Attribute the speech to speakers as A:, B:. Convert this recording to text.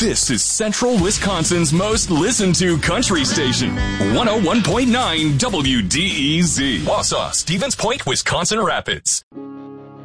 A: This is Central Wisconsin's most listened to country station, 101.9 WDEZ. Wausau, Stevens Point, Wisconsin Rapids.